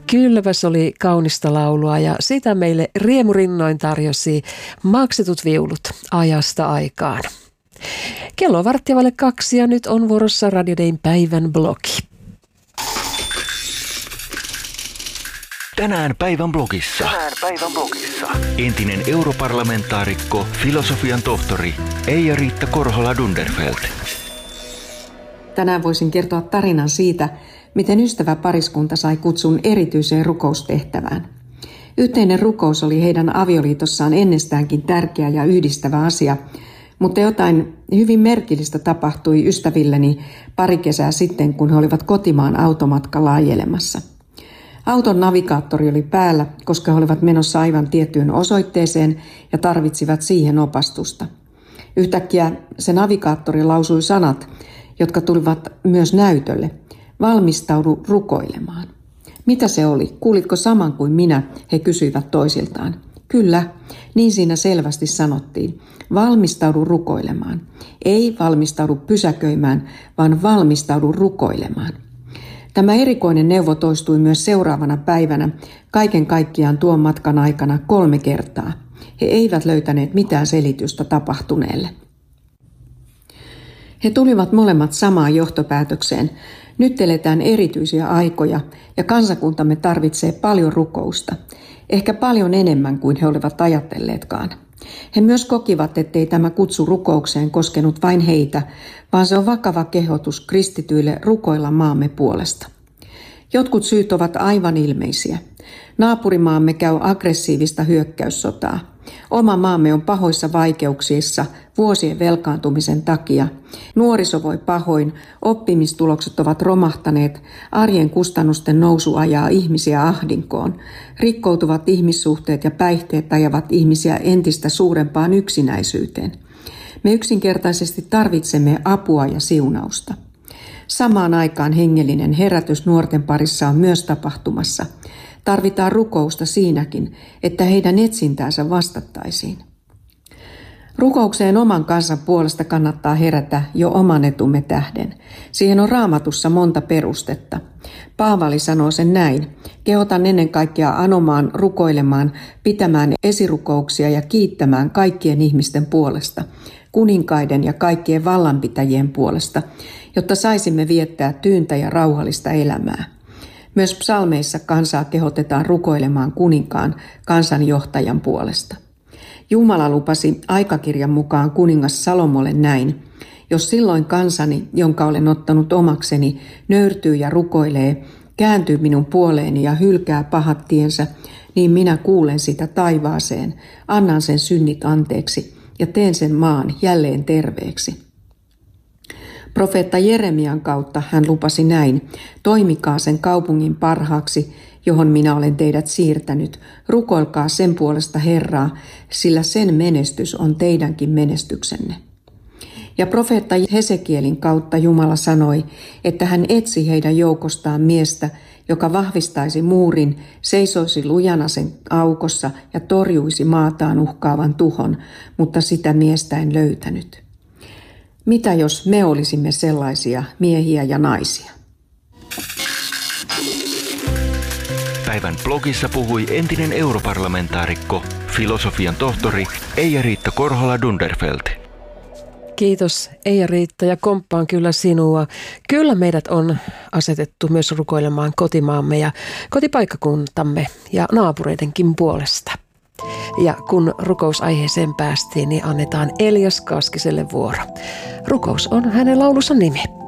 Kylväs oli kaunista laulua ja sitä meille riemurinnoin tarjosi maksetut viulut ajasta aikaan. Kello on 1:15 ja nyt on vuorossa Radio Dayn päivän blogi. Tänään päivän blogissa. Entinen europarlamentaarikko, filosofian tohtori Eija-Riitta Korhola-Dunderfeld. Tänään voisin kertoa tarinan siitä, miten ystäväpariskunta sai kutsun erityiseen rukoustehtävään. Yhteinen rukous oli heidän avioliitossaan ennestäänkin tärkeä ja yhdistävä asia, mutta jotain hyvin merkillistä tapahtui ystävilleni pari kesää sitten, kun he olivat kotimaan automatkalla ajelemassa. Auton navigaattori oli päällä, koska he olivat menossa aivan tiettyyn osoitteeseen ja tarvitsivat siihen opastusta. Yhtäkkiä se navigaattori lausui sanat, jotka tulivat myös näytölle. Valmistaudu rukoilemaan. Mitä se oli? Kuulitko saman kuin minä? He kysyivät toisiltaan. Kyllä, niin siinä selvästi sanottiin. Valmistaudu rukoilemaan. Ei valmistaudu pysäköimään, vaan valmistaudu rukoilemaan. Tämä erikoinen neuvo toistui myös seuraavana päivänä kaiken kaikkiaan tuon matkan aikana 3 kertaa. He eivät löytäneet mitään selitystä tapahtuneelle. He tulivat molemmat samaan johtopäätökseen. Nyt eletään erityisiä aikoja ja kansakuntamme tarvitsee paljon rukousta. Ehkä paljon enemmän kuin he olivat ajatelleetkaan. He myös kokivat, ettei tämä kutsu rukoukseen koskenut vain heitä, vaan se on vakava kehotus kristityille rukoilla maamme puolesta. Jotkut syyt ovat aivan ilmeisiä. Naapurimaamme käy aggressiivista hyökkäyssotaa. Oma maamme on pahoissa vaikeuksissa vuosien velkaantumisen takia. Nuoriso voi pahoin, oppimistulokset ovat romahtaneet, arjen kustannusten nousu ajaa ihmisiä ahdinkoon. Rikkoutuvat ihmissuhteet ja päihteet ajavat ihmisiä entistä suurempaan yksinäisyyteen. Me yksinkertaisesti tarvitsemme apua ja siunausta. Samaan aikaan hengellinen herätys nuorten parissa on myös tapahtumassa. Tarvitaan rukousta siinäkin, että heidän etsintäänsä vastattaisiin. Rukoukseen oman kansan puolesta kannattaa herätä jo oman etumme tähden. Siihen on Raamatussa monta perustetta. Paavali sanoo sen näin. Kehotan ennen kaikkea anomaan, rukoilemaan, pitämään esirukouksia ja kiittämään kaikkien ihmisten puolesta, kuninkaiden ja kaikkien vallanpitäjien puolesta, jotta saisimme viettää tyyntä ja rauhallista elämää. Myös psalmeissa kansaa kehotetaan rukoilemaan kuninkaan kansanjohtajan puolesta. Jumala lupasi aikakirjan mukaan kuningas Salomolle näin. Jos silloin kansani, jonka olen ottanut omakseni, nöyrtyy ja rukoilee, kääntyy minun puoleeni ja hylkää pahat tiensä, niin minä kuulen sitä taivaaseen, annan sen synnit anteeksi ja teen sen maan jälleen terveeksi. Profeetta Jeremian kautta hän lupasi näin, toimikaa sen kaupungin parhaaksi, johon minä olen teidät siirtänyt. Rukoilkaa sen puolesta Herraa, sillä sen menestys on teidänkin menestyksenne. Ja profeetta Hesekielin kautta Jumala sanoi, että hän etsi heidän joukostaan miestä, joka vahvistaisi muurin, seisoisi lujana sen aukossa ja torjuisi maataan uhkaavan tuhon, mutta sitä miestä en löytänyt. Mitä jos me olisimme sellaisia miehiä ja naisia? Päivän blogissa puhui entinen europarlamentaarikko, filosofian tohtori Eija-Riitta Korhola-Dunderfeld. Kiitos Eija-Riitta ja komppaan kyllä sinua. Kyllä meidät on asetettu myös rukoilemaan kotimaamme ja kotipaikkakuntamme ja naapureidenkin puolesta. Ja kun rukousaiheeseen päästiin, niin annetaan Elias Kaskiselle vuoro. Rukous on hänen laulussa nimi.